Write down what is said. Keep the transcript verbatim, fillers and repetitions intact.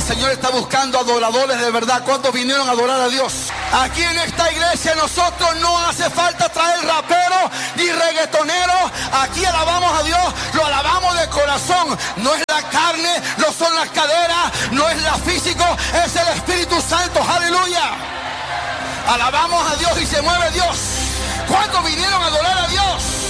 Señor está buscando adoradores de verdad. ¿Cuántos vinieron a adorar a Dios? Aquí en esta iglesia nosotros no hace falta traer raperos ni reggaetoneros. Aquí alabamos a Dios, lo alabamos de corazón. No es la carne, no son las caderas, no es la físico, es el Espíritu Santo. Aleluya. Alabamos a Dios y se mueve Dios. ¿Cuántos vinieron a adorar a Dios?